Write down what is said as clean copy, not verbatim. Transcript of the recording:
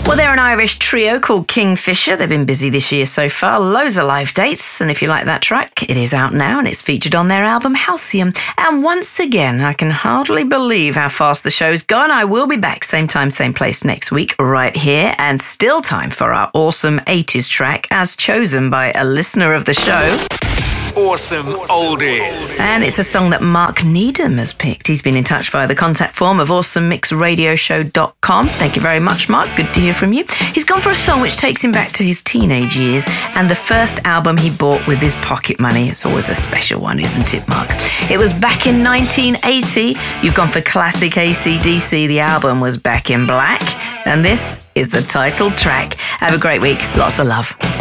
Well, they're an Irish trio called Kingfisher. They've been busy this year so far. Loads of live dates. And if you like that track, it is out now and it's featured on their album Halcyon. And once again, I can hardly believe how fast the show's gone. I will be back same time, same place next week right here. And still time for our awesome 80s track as chosen by a listener of the show. Awesome Oldies. And it's a song that Mark Needham has picked. He's been in touch via the contact form of awesomemixradioshow.com. Thank you very much, Mark. Good to hear from you. He's gone for a song which takes him back to his teenage years and the first album he bought with his pocket money. It's always a special one, isn't it, Mark? It was back in 1980. You've gone for classic AC/DC. The album was Back in Black. And this is the title track. Have a great week. Lots of love.